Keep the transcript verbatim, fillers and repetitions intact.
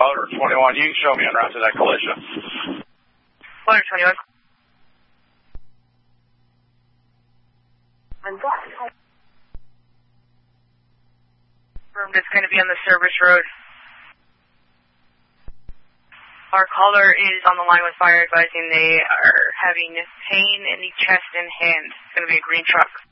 Motor twenty-one, you can show me en route to that collision. Motor twenty-one. That's going to be on the service road. Our caller is on the line with fire advising they are having pain in the chest and hand. It's going to be a green truck.